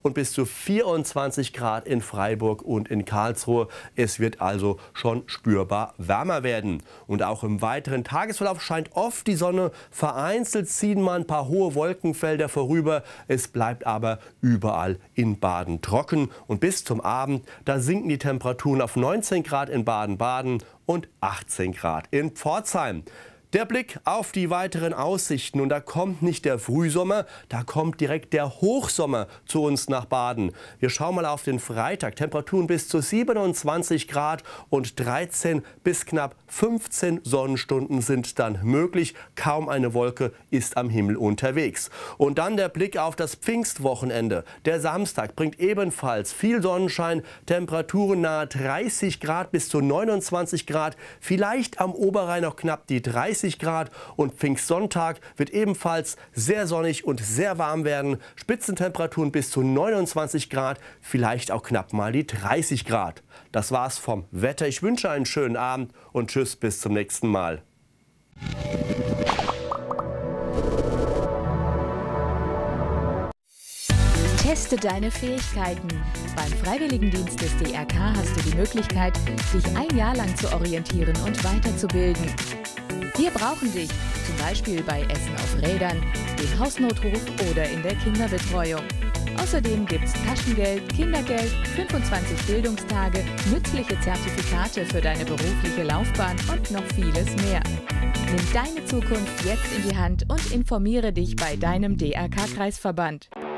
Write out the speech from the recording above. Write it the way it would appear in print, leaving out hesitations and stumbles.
und bis zu 24 Grad in Freiburg und in Karlsruhe. Es wird also schon spürbar wärmer werden. Und auch im weiteren Tagesverlauf scheint oft die Sonne. Vereinzelt ziehen mal ein paar hohe Wolkenfelder vorüber. Es bleibt aber überall in Baden trocken. Und bis zum Abend, da sinken die Temperaturen auf 19 Grad in Baden-Baden und 18 Grad in Pforzheim. Der Blick auf die weiteren Aussichten, und da kommt nicht der Frühsommer, da kommt direkt der Hochsommer zu uns nach Baden. Wir schauen mal auf den Freitag. Temperaturen bis zu 27 Grad und 13 bis knapp 15 Sonnenstunden sind dann möglich. Kaum eine Wolke ist am Himmel unterwegs. Und dann der Blick auf das Pfingstwochenende. Der Samstag bringt ebenfalls viel Sonnenschein, Temperaturen nahe 30 Grad bis zu 29 Grad, vielleicht am Oberrhein noch knapp die 30 Grad, und Pfingstsonntag wird ebenfalls sehr sonnig und sehr warm werden. Spitzentemperaturen bis zu 29 Grad, vielleicht auch knapp mal die 30 Grad. Das war's vom Wetter. Ich wünsche einen schönen Abend und tschüss, bis zum nächsten Mal. Teste deine Fähigkeiten. Beim Freiwilligendienst des DRK hast du die Möglichkeit, dich ein Jahr lang zu orientieren und weiterzubilden. Wir brauchen dich, zum Beispiel bei Essen auf Rädern, dem Hausnotruf oder in der Kinderbetreuung. Außerdem gibt's Taschengeld, Kindergeld, 25 Bildungstage, nützliche Zertifikate für deine berufliche Laufbahn und noch vieles mehr. Nimm deine Zukunft jetzt in die Hand und informiere dich bei deinem DRK-Kreisverband.